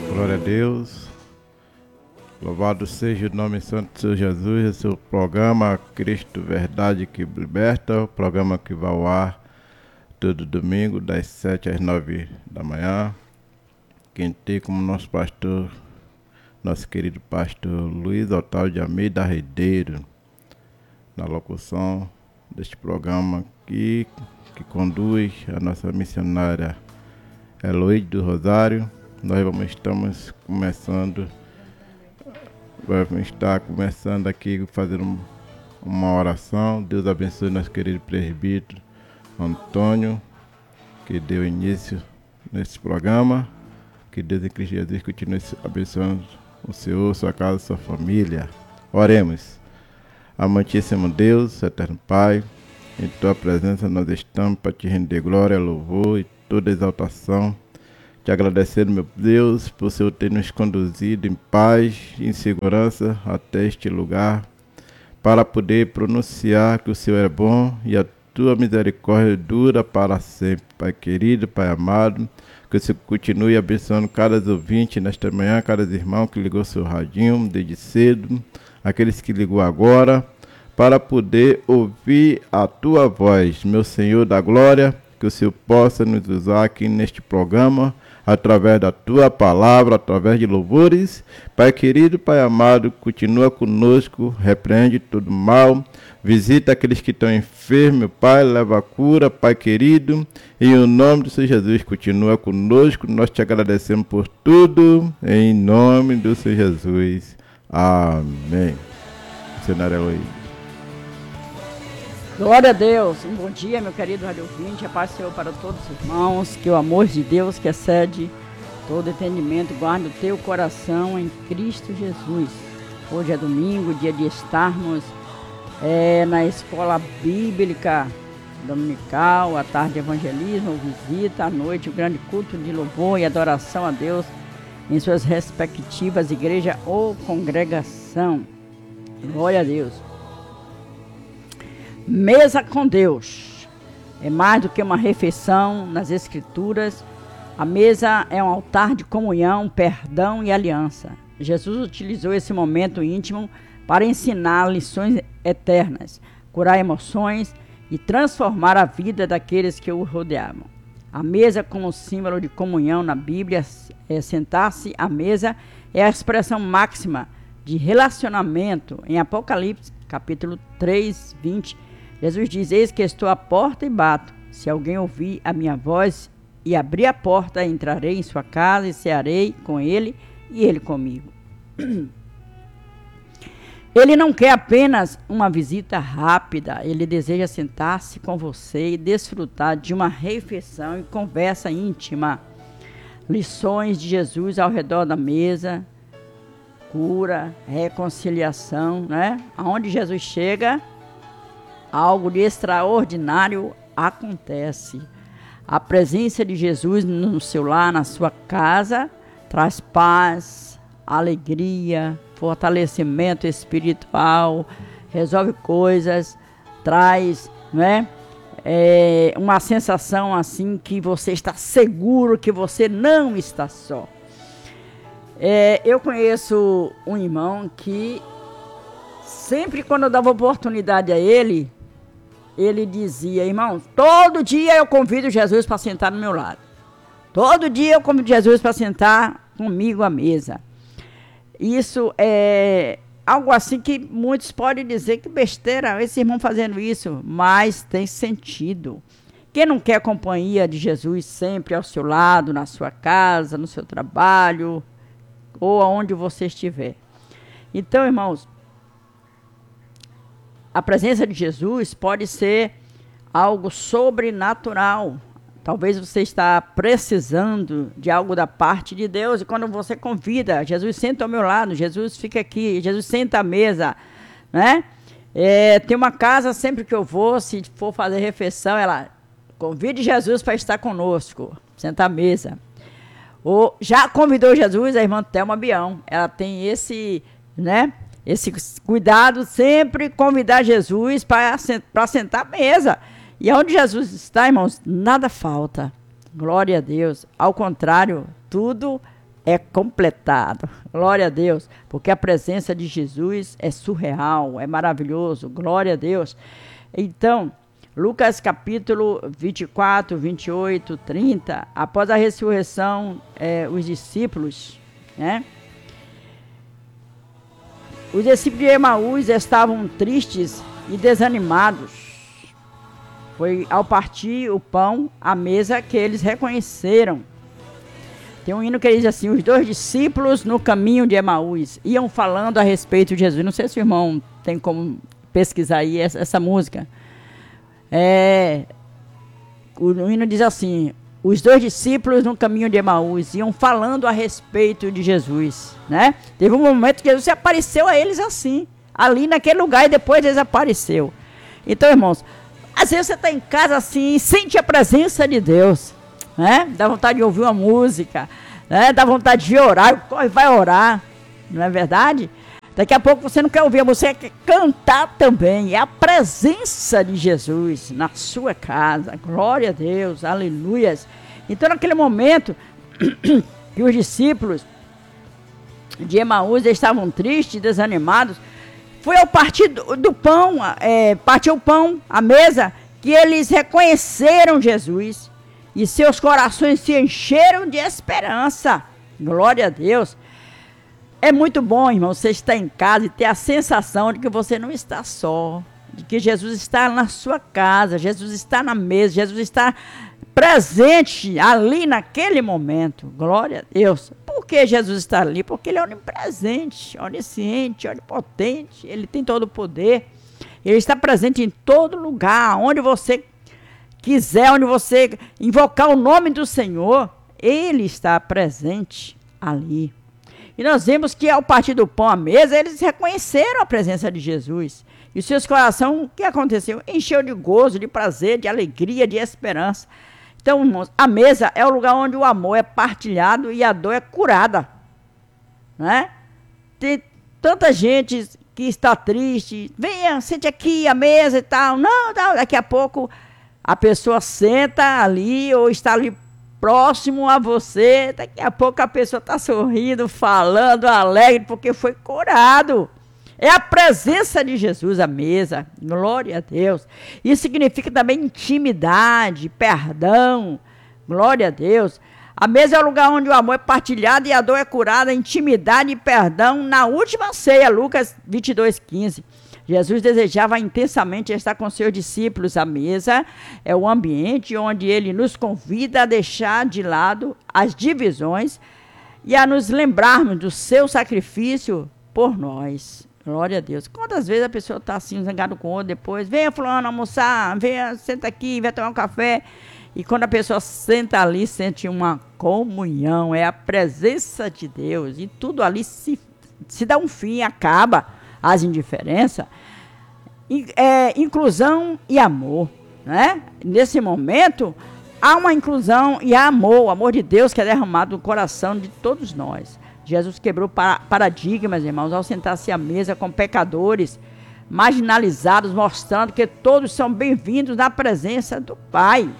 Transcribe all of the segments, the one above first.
Glória a Deus. Louvado seja o nome santo de Senhor Jesus. Esse é o programa Cristo Verdade que Liberta, o programa que vai ao ar todo domingo, das 7 às 9 da manhã. Quem tem como nosso pastor, nosso querido pastor Luiz Otávio de Almeida Ribeiro, na locução deste programa aqui, que conduz a nossa missionária Eloíde do Rosário. Nós estamos começando aqui fazendo uma oração. Deus abençoe nosso querido presbítero Antônio, que deu início nesse programa. Que Deus em Cristo Jesus continue abençoando o Senhor, sua casa, sua família. Oremos. Amantíssimo Deus, eterno Pai, em tua presença nós estamos para te render glória, louvor e toda exaltação. Te agradecendo, meu Deus, por o Senhor ter nos conduzido em paz e em segurança até este lugar, para poder pronunciar que o Senhor é bom e a tua misericórdia dura para sempre. Pai querido, Pai amado, que o Senhor continue abençoando cada ouvinte nesta manhã, cada irmão que ligou seu radinho desde cedo, aqueles que ligou agora, para poder ouvir a tua voz, meu Senhor da glória, que o Senhor possa nos usar aqui neste programa, através da tua palavra, através de louvores. Pai querido, Pai amado, continua conosco, repreende todo mal, visita aqueles que estão enfermos, Pai, leva a cura, Pai querido, em o nome do Senhor Jesus, continua conosco, nós te agradecemos por tudo, em nome do Senhor Jesus. Amém. Cenário Eloíde. Glória a Deus, um bom dia, meu querido rádio ouvinte, a paz do Senhor para todos os irmãos, que o amor de Deus que excede todo entendimento guarde o teu coração em Cristo Jesus. Hoje é domingo, dia de estarmos na escola bíblica dominical, à tarde evangelismo, visita, à noite o grande culto de louvor e adoração a Deus em suas respectivas igrejas ou congregação. Glória a Deus. Mesa com Deus é mais do que uma refeição nas Escrituras. A mesa é um altar de comunhão, perdão e aliança. Jesus utilizou esse momento íntimo para ensinar lições eternas, curar emoções e transformar a vida daqueles que o rodeavam. A mesa, como símbolo de comunhão na Bíblia, sentar-se à mesa é a expressão máxima de relacionamento. Em Apocalipse, capítulo 3, 20, Jesus diz: eis que estou à porta e bato. Se alguém ouvir a minha voz e abrir a porta, entrarei em sua casa e cearei com ele e ele comigo. Ele não quer apenas uma visita rápida, ele deseja sentar-se com você e desfrutar de uma refeição e conversa íntima. Lições de Jesus ao redor da mesa, cura, reconciliação, né? Aonde Jesus chega, algo de extraordinário acontece. A presença de Jesus no seu lar, na sua casa, traz paz, alegria, fortalecimento espiritual, resolve coisas, traz, né, uma sensação assim que você está seguro, que você não está só. Eu conheço um irmão que sempre quando eu dava oportunidade a ele dizia: irmão, todo dia eu convido Jesus para sentar no meu lado. Todo dia eu convido Jesus para sentar comigo à mesa. Isso é algo assim que muitos podem dizer que besteira, esse irmão fazendo isso, mas tem sentido. Quem não quer a companhia de Jesus sempre ao seu lado, na sua casa, no seu trabalho, ou aonde você estiver? Então, irmãos, a presença de Jesus pode ser algo sobrenatural. Talvez você está precisando de algo da parte de Deus, e quando você convida, Jesus senta ao meu lado, Jesus fica aqui, Jesus senta à mesa, né? Tem uma casa, sempre que eu vou, se for fazer refeição, ela convide Jesus para estar conosco, senta à mesa. Ou já convidou Jesus, a irmã Thelma Bião, ela tem esse, né? Esse cuidado, sempre convidar Jesus para sentar à mesa. E onde Jesus está, irmãos, nada falta. Glória a Deus. Ao contrário, tudo é completado. Glória a Deus, porque a presença de Jesus é surreal, é maravilhoso. Glória a Deus. Então, Lucas capítulo 24, 28, 30, após a ressurreição, os discípulos, né? Os discípulos de Emaús estavam tristes e desanimados. Foi ao partir o pão, a mesa, que eles reconheceram. Tem um hino que diz assim: os dois discípulos no caminho de Emaús iam falando a respeito de Jesus. Não sei se o irmão tem como pesquisar aí essa música. O hino diz assim: os dois discípulos no caminho de Emaús iam falando a respeito de Jesus, né? Teve um momento que Jesus apareceu a eles assim, ali naquele lugar, e depois desapareceu. Então, irmãos, às vezes você está em casa assim, sente a presença de Deus, né? Dá vontade de ouvir uma música, né? Dá vontade de orar, corre, vai orar, não é verdade? Daqui a pouco você não quer ouvir, você quer cantar também. É a presença de Jesus na sua casa. Glória a Deus, aleluias. Então, naquele momento que os discípulos de Emaús estavam tristes, desanimados, foi ao partir do pão, partiu o pão, a mesa, que eles reconheceram Jesus e seus corações se encheram de esperança. Glória a Deus. É muito bom, irmão, você estar em casa e ter a sensação de que você não está só, de que Jesus está na sua casa, Jesus está na mesa, Jesus está presente ali naquele momento. Glória a Deus. Por que Jesus está ali? Porque Ele é onipresente, onisciente, onipotente, Ele tem todo o poder. Ele está presente em todo lugar, onde você quiser, onde você invocar o nome do Senhor, Ele está presente ali. E nós vemos que ao partir do pão à mesa, eles reconheceram a presença de Jesus. E os seus corações, o que aconteceu? Encheu de gozo, de prazer, de alegria, de esperança. Então, irmãos, a mesa é o lugar onde o amor é partilhado e a dor é curada. Né? Tem tanta gente que está triste. Venha, sente aqui a mesa e tal. Não, daqui a pouco a pessoa senta ali ou está ali próximo a você, daqui a pouco a pessoa está sorrindo, falando, alegre, porque foi curado. É a presença de Jesus à mesa, glória a Deus. Isso significa também intimidade, perdão, glória a Deus. A mesa é o lugar onde o amor é partilhado e a dor é curada, intimidade e perdão na última ceia, Lucas 22:15. Jesus desejava intensamente estar com seus discípulos à mesa. É o ambiente onde ele nos convida a deixar de lado as divisões e a nos lembrarmos do seu sacrifício por nós. Glória a Deus. Quantas vezes a pessoa está assim, zangada com o outro, depois, venha fulano almoçar, venha, senta aqui, vai tomar um café. E quando a pessoa senta ali, sente uma comunhão, é a presença de Deus. E tudo ali se dá um fim, acaba as indiferenças. Inclusão e amor, né? Nesse momento, há uma inclusão e há amor, o amor de Deus que é derramado no coração de todos nós. Jesus quebrou paradigmas, irmãos, ao sentar-se à mesa com pecadores marginalizados, mostrando que todos são bem-vindos na presença do Pai.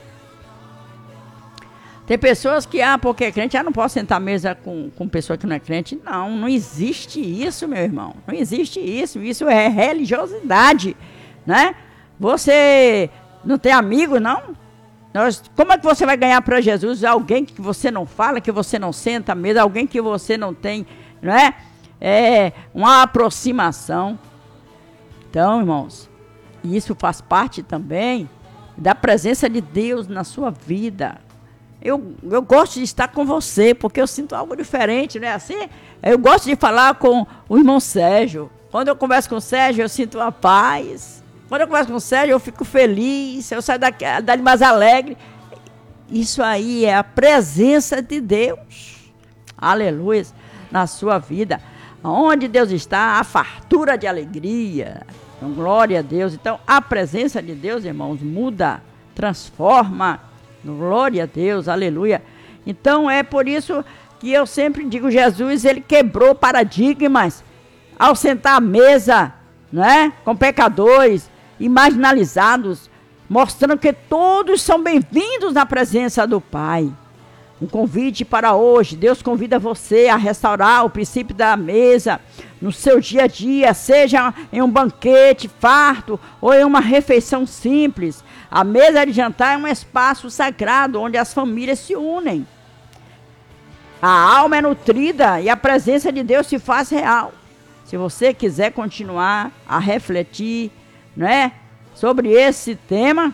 Tem pessoas que, porque é crente, não posso sentar à mesa com pessoa que não é crente. Não existe isso, meu irmão. Não existe isso. Isso é religiosidade, né? Você não tem amigo, não? Como é que você vai ganhar para Jesus alguém que você não fala, que você não senta à mesa, alguém que você não tem, não é? Uma aproximação. Então, irmãos, isso faz parte também da presença de Deus na sua vida. Eu gosto de estar com você, porque eu sinto algo diferente, não é assim? Eu gosto de falar com o irmão Sérgio. Quando eu converso com o Sérgio, eu sinto uma paz. Quando eu converso com o Sérgio, eu fico feliz, eu saio dali mais alegre. Isso aí é a presença de Deus. Aleluia. Na sua vida. Onde Deus está, a fartura de alegria. Então, glória a Deus. Então, a presença de Deus, irmãos, muda, transforma. Glória a Deus, aleluia. Então é por isso que eu sempre digo, Jesus, ele quebrou paradigmas ao sentar à mesa, né, com pecadores e marginalizados, mostrando que todos são bem-vindos na presença do Pai. Um convite para hoje. Deus convida você a restaurar o princípio da mesa no seu dia a dia, seja em um banquete farto ou em uma refeição simples. A mesa de jantar é um espaço sagrado onde as famílias se unem. A alma é nutrida e a presença de Deus se faz real. Se você quiser continuar a refletir, né, sobre esse tema,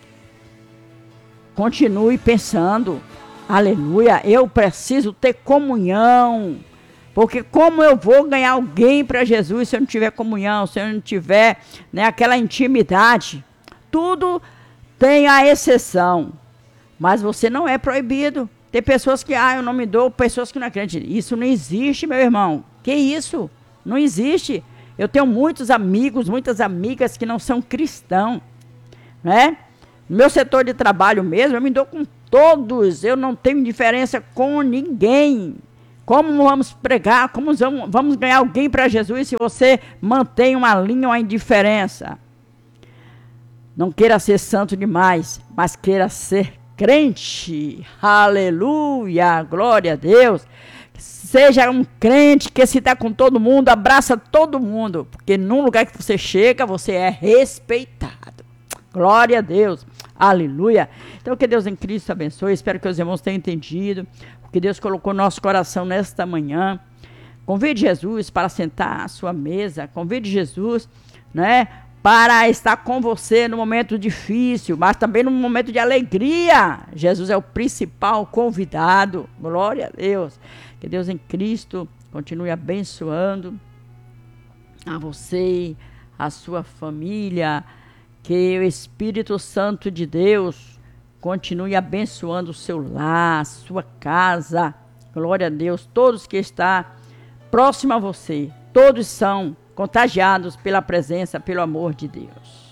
continue pensando. Aleluia, eu preciso ter comunhão. Porque como eu vou ganhar alguém para Jesus se eu não tiver comunhão, se eu não tiver, né, aquela intimidade? Tudo tem a exceção. Mas você não é proibido. Tem pessoas que, eu não me dou, pessoas que não acreditam. Isso não existe, meu irmão. Que isso? Não existe. Eu tenho muitos amigos, muitas amigas que não são cristãos, né? No meu setor de trabalho mesmo, eu me dou com todos. Eu não tenho diferença com ninguém. Como vamos pregar? Como vamos ganhar alguém para Jesus se você mantém uma linha, uma indiferença? Não queira ser santo demais, mas queira ser crente. Aleluia, glória a Deus. Seja um crente que se dá com todo mundo, abraça todo mundo, porque num lugar que você chega, você é respeitado. Glória a Deus, aleluia. Então que Deus em Cristo abençoe, espero que os irmãos tenham entendido o que Deus colocou no nosso coração nesta manhã. Convide Jesus para sentar à sua mesa, convide Jesus, né, para estar com você no momento difícil, mas também no momento de alegria. Jesus é o principal convidado, glória a Deus. Que Deus em Cristo continue abençoando a você, a sua família. Que o Espírito Santo de Deus continue abençoando o seu lar, a sua casa. Glória a Deus. Todos que estão próximos a você, todos são contagiados pela presença, pelo amor de Deus.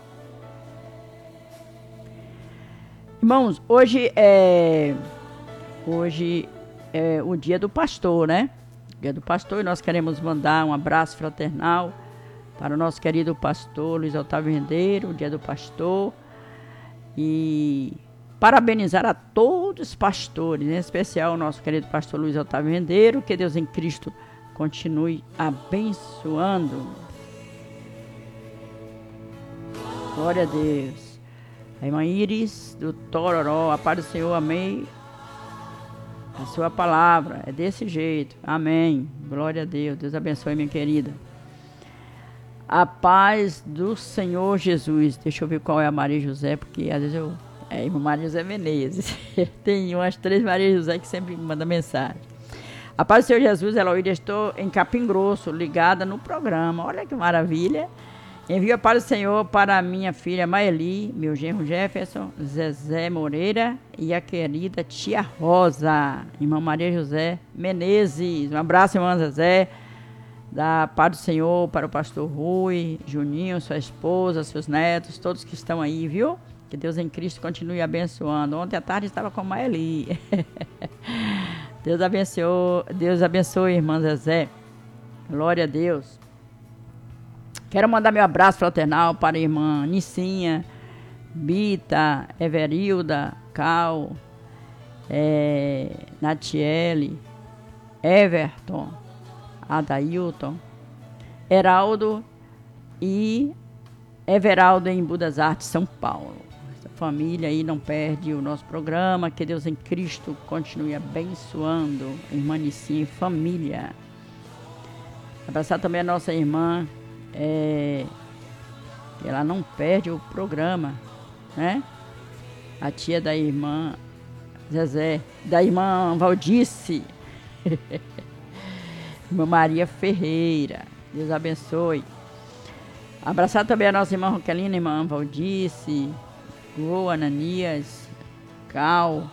Irmãos, hoje é o dia do pastor, né? Dia do pastor, e nós queremos mandar um abraço fraternal para o nosso querido pastor Luiz Otávio Rendeiro, o dia do pastor, e parabenizar a todos os pastores, em especial o nosso querido pastor Luiz Otávio Rendeiro. Que Deus em Cristo continue abençoando. Glória a Deus. A irmã Iris do Tororó, a paz do Senhor, amém. A sua palavra é desse jeito, amém. Glória a Deus, Deus abençoe, minha querida. A paz do Senhor Jesus. Deixa eu ver qual é a Maria José, porque às vezes é irmã Maria José Menezes. Tem umas 3 Maria José que sempre mandam mensagem. A paz do Senhor Jesus, Eloída, estou em Capim Grosso, ligada no programa. Olha que maravilha. Envio a paz do Senhor para a minha filha Maeli, meu genro Jefferson, Zezé Moreira e a querida tia Rosa, irmã Maria José Menezes. Um abraço, irmã Zezé. Da paz do Senhor para o pastor Rui, Juninho, sua esposa, seus netos, todos que estão aí, viu? Que Deus em Cristo continue abençoando. Ontem à tarde estava com Maeli. Deus abençoe, irmã Zezé. Glória a Deus. Quero mandar meu abraço fraternal para a irmã Nicinha, Bita, Everilda, Cal, Natiele, Everton, Adailton, Heraldo e Everaldo em Budas Artes, São Paulo. Essa família aí não perde o nosso programa. Que Deus em Cristo continue abençoando irmã Nicinha e família. Abraçar também a nossa irmã, ela não perde o programa, né? A tia da irmã Zezé, da irmã Valdice, irmã Maria Ferreira, Deus abençoe. Abraçar também a nossa irmã Roquelina, irmã Valdice, Gô, Ananias, Cal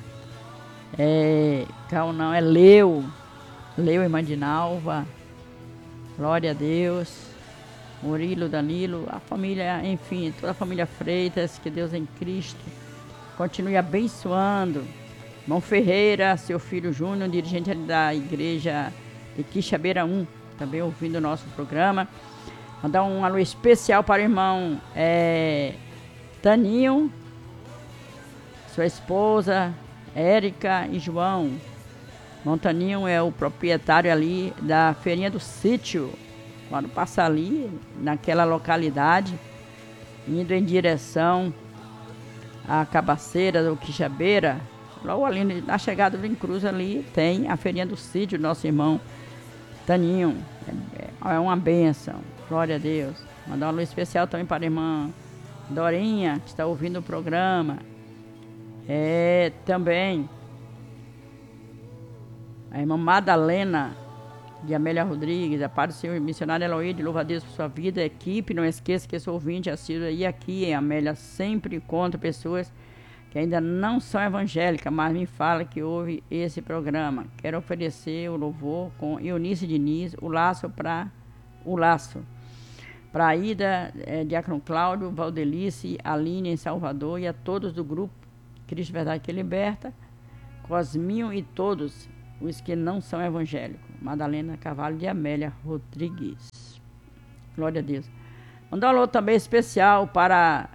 não, é Leu, irmã de Nalva, glória a Deus. Murilo, Danilo, a família, enfim, toda a família Freitas, que Deus em Cristo continue abençoando. Irmão Ferreira, seu filho Júnior, dirigente da igreja de Quixabeira 1, também ouvindo o nosso programa. Mandar um alô especial para o irmão Taninho, sua esposa, Érica e João. Montaninho é o proprietário ali da feirinha do sítio. Quando passa ali, naquela localidade, indo em direção à Cabaceira ou Quixabeira, logo ali na chegada do Cruz ali tem a feirinha do sítio do nosso irmão Taninho. É uma bênção, glória a Deus. Mandar um alô especial também para a irmã Dorinha, que está ouvindo o programa. Também a irmã Madalena de Amélia Rodrigues, a paz do Senhor, missionário Eloíde, louva a Deus por sua vida, equipe, não esqueça que sou ouvinte, assíduo aí aqui em Amélia, sempre encontro pessoas que ainda não são evangélicas, mas me fala que ouve esse programa. Quero oferecer o louvor com Eunice Diniz, o laço para a Ida, Diácono Cláudio, Valdelice, Aline em Salvador e a todos do grupo Cristo Verdade que Liberta, Cosminho e todos os que não são evangélicos. Madalena Carvalho de Amélia Rodrigues. Glória a Deus. Mandar um alô também especial para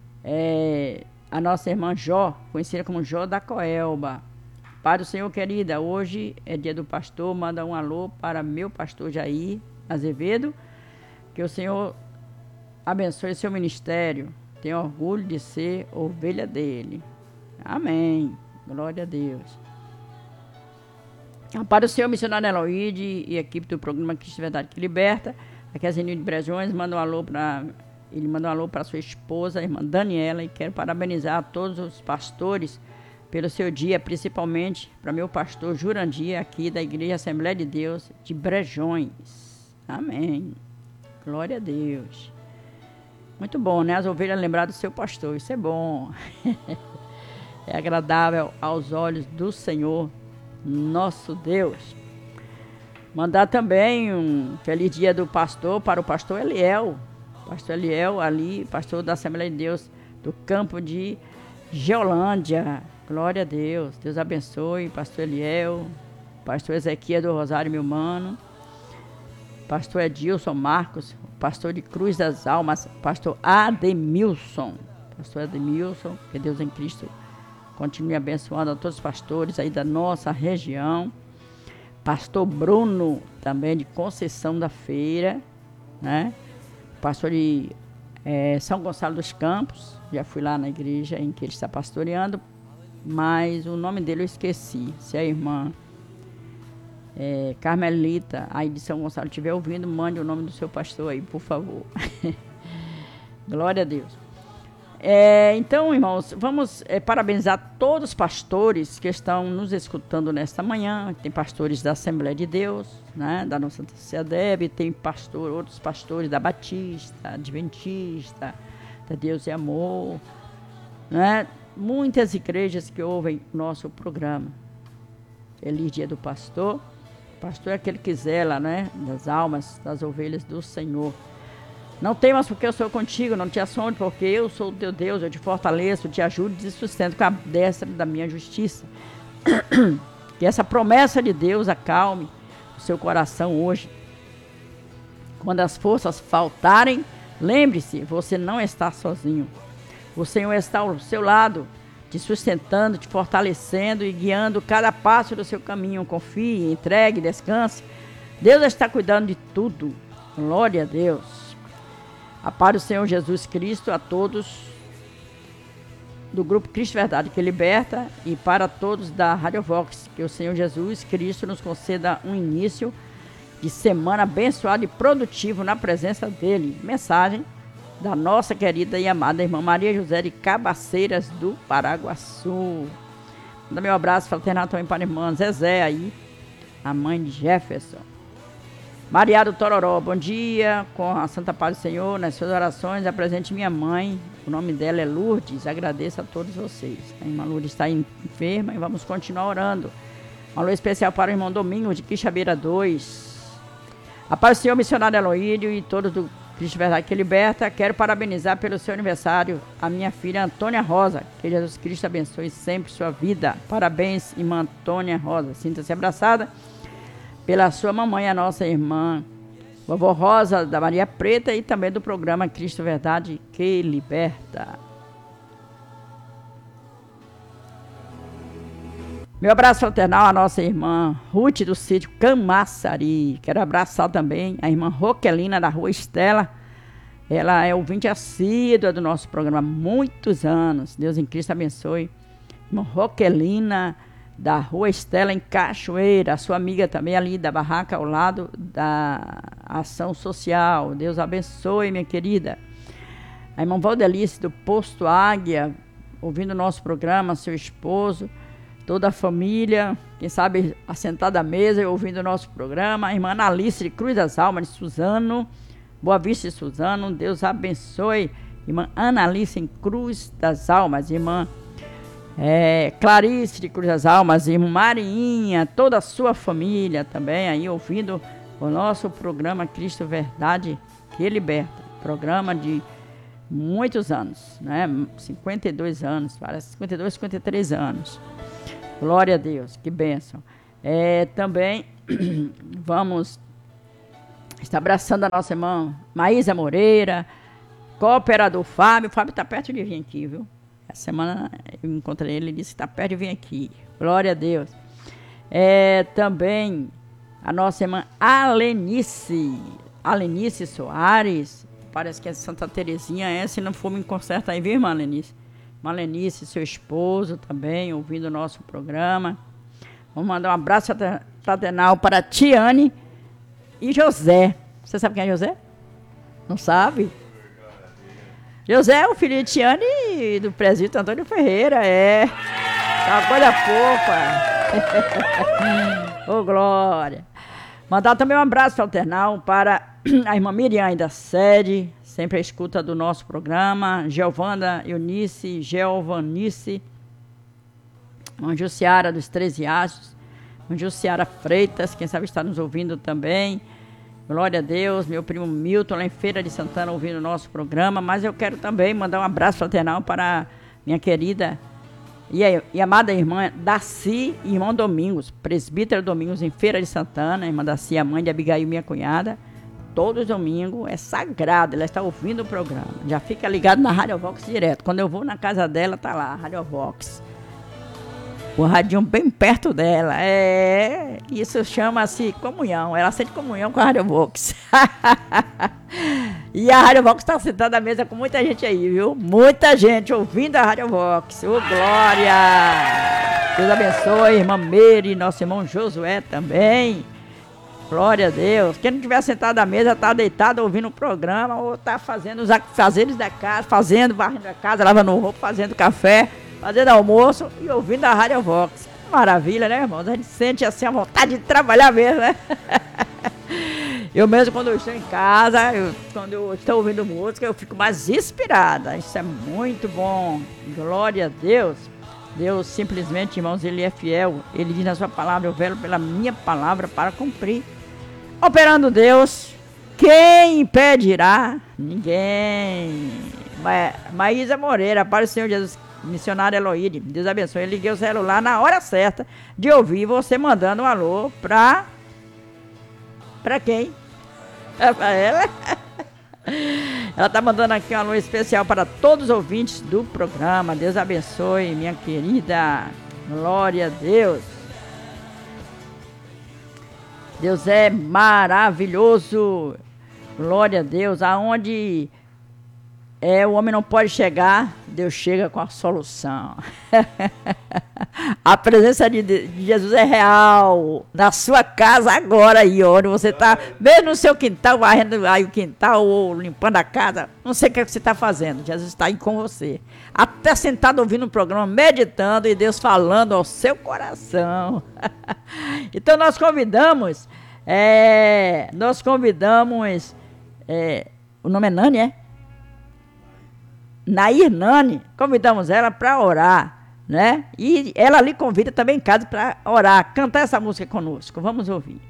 a nossa irmã Jó, conhecida como Jó da Coelba. Pai do Senhor, querida, hoje é dia do pastor. Manda um alô para meu pastor Jair Azevedo. Que o Senhor abençoe seu ministério. Tenho orgulho de ser ovelha dele. Amém. Glória a Deus. Para o Senhor missionário Eloíde e a equipe do programa Cristo Verdade que Liberta. Aqui é Zenilde Brejões, manda um alô para sua esposa, a irmã Daniela, e quero parabenizar a todos os pastores pelo seu dia, principalmente para meu pastor Jurandir, aqui da Igreja Assembleia de Deus de Brejões. Amém. Glória a Deus. Muito bom, né? As ovelhas lembrar do seu pastor, isso é bom. É agradável aos olhos do Senhor, nosso Deus. Mandar também um feliz dia do pastor para o pastor Eliel. Pastor Eliel ali, pastor da Assembleia de Deus do campo de Geolândia. Glória a Deus. Deus abençoe, pastor Eliel, pastor Ezequiel do Rosário Milmano, pastor Edilson Marcos, pastor de Cruz das Almas, pastor Ademilson. Pastor Ademilson, que Deus em Cristo continue abençoando a todos os pastores aí da nossa região. Pastor Bruno, também de Conceição da Feira, né? Pastor de São Gonçalo dos Campos, já fui lá na igreja em que ele está pastoreando, mas o nome dele eu esqueci. Se a irmã Carmelita, aí de São Gonçalo, estiver ouvindo, mande o nome do seu pastor aí, por favor. Glória a Deus. Então, irmãos, vamos parabenizar todos os pastores que estão nos escutando nesta manhã. Tem pastores da Assembleia de Deus, né, da nossa CEADEB, tem outros pastores da Batista, Adventista, da Deus e Amor, né? Muitas igrejas que ouvem nosso programa. Feliz dia do pastor. O pastor é aquele que zela, né, das almas, das ovelhas do Senhor. Não temas porque eu sou contigo, não te assombres porque eu sou o teu Deus, eu te fortaleço, te ajudo e te sustento com a destra da minha justiça. Que essa promessa de Deus acalme o seu coração hoje. Quando as forças faltarem, lembre-se, você não está sozinho. O Senhor está ao seu lado, te sustentando, te fortalecendo e guiando cada passo do seu caminho. Confie, entregue, descanse. Deus está cuidando de tudo. Glória a Deus. A paz do Senhor Jesus Cristo a todos do grupo Cristo Verdade que Liberta e para todos da Rádio Vox, que o Senhor Jesus Cristo nos conceda um início de semana abençoado e produtivo na presença dele. Mensagem da nossa querida e amada irmã Maria José de Cabaceiras do Paraguaçu. Manda meu abraço fraternal também para a irmã Zezé aí, a mãe de Jefferson. Maria do Tororó, bom dia, com a Santa Paz do Senhor, nas suas orações, apresente minha mãe, o nome dela é Lourdes, agradeço a todos vocês. A irmã Lourdes está enferma e vamos continuar orando. Um alô especial para o irmão Domingos de Quixabeira 2. A paz do Senhor, missionário Eloídio e todos do Cristo Verdade que Liberta, quero parabenizar pelo seu aniversário a minha filha Antônia Rosa, que Jesus Cristo abençoe sempre sua vida. Parabéns, irmã Antônia Rosa, sinta-se abraçada pela sua mamãe, a nossa irmã Vovó Rosa da Maria Preta e também do programa Cristo Verdade que Liberta. Meu abraço fraternal à nossa irmã Ruth do sítio Camaçari. Quero abraçar também a irmã Roquelina da Rua Estela. Ela é ouvinte assídua do nosso programa há muitos anos. Deus em Cristo abençoe. Irmã Roquelina da Rua Estela em Cachoeira. A sua amiga também ali da barraca ao lado da Ação Social. Deus abençoe, minha querida. A irmã Valdelice do Posto Águia, ouvindo o nosso programa, seu esposo. Toda a família, quem sabe assentada à mesa e ouvindo o nosso programa. A irmã Analice de Cruz das Almas, de Suzano, Boa Vista de Suzano. Deus abençoe. Irmã Analice em Cruz das Almas. Irmã Clarice de Cruz das Almas. Irmã Marinha, toda a sua família também aí ouvindo o nosso programa Cristo Verdade que Liberta. Programa de muitos anos, né? 52 anos, parece 52, 53 anos. Glória a Deus, que bênção. Também vamos estar abraçando a nossa irmã Maísa Moreira, cooperador Fábio. O Fábio está perto de vir aqui, viu? Essa semana eu encontrei ele e disse que está perto de vir aqui. Glória a Deus. Também a nossa irmã Alenice Soares. Parece que é Santa Terezinha, se não for me conserta aí, viu, irmã Alenice? Malenice, seu esposo também, ouvindo o nosso programa. Vamos mandar um abraço fraternal para Tiane e José. Você sabe quem é José? Não sabe? José é o filho de Tiane e do presídio Antônio Ferreira, é uma coisa fofa. Ô, glória. Mandar também um abraço fraternal para a irmã Miriam da sede, sempre a escuta do nosso programa. Giovana Eunice, Giovanice, Manjuciara dos 13 Astros, Manjuciara Freitas, quem sabe está nos ouvindo também. Glória a Deus, meu primo Milton, lá em Feira de Santana, ouvindo o nosso programa. Mas eu quero também mandar um abraço fraternal para minha querida e amada irmã Daci e irmão Domingos, presbítero Domingos em Feira de Santana. Irmã Daci, a mãe de Abigail, minha cunhada. Todos os domingos, é sagrado, ela está ouvindo o programa. Já fica ligado na Rádio Vox direto. Quando eu vou na casa dela, tá lá, Rádio Vox. O radinho bem perto dela. Isso chama-se comunhão. Ela sente comunhão com a Rádio Vox. E a Rádio Vox está sentada à mesa com muita gente aí, viu? Muita gente ouvindo a Rádio Vox. Ô, glória! Deus abençoe, irmã Meire, nosso irmão Josué também. Glória a Deus. Quem não estiver sentado à mesa, está deitado ouvindo o programa ou está fazendo os afazeres da casa, varrendo a casa, lavando roupa, fazendo café, fazendo almoço e ouvindo a Rádio Vox. Maravilha, né, irmãos? A gente sente assim a vontade de trabalhar mesmo, né? Eu mesmo, quando eu estou em casa, quando eu estou ouvindo música, eu fico mais inspirada. Isso é muito bom. Glória a Deus. Deus simplesmente, irmãos, Ele é fiel. Ele diz na sua palavra, eu velo pela minha palavra para cumprir. Operando Deus, quem impedirá? Ninguém. Maísa Moreira, para o Senhor Jesus, missionária Eloíde. Deus abençoe. Eu liguei o celular na hora certa de ouvir você mandando um alô para quem? Para ela. Ela está mandando aqui um alô especial para todos os ouvintes do programa. Deus abençoe, minha querida. Glória a Deus. Deus é maravilhoso. Glória a Deus. Aonde o homem não pode chegar, Deus chega com a solução. A presença de Jesus é real. Na sua casa agora aí, onde você está, mesmo no seu quintal, varrendo aí o quintal ou limpando a casa, não sei o que você está fazendo. Jesus está aí com você. Até sentado ouvindo o programa, meditando e Deus falando ao seu coração. Então nós convidamos, o nome é Nani, é? Nair Nani, convidamos ela para orar, né? E ela lhe convida também em casa para orar, cantar essa música conosco. Vamos ouvir.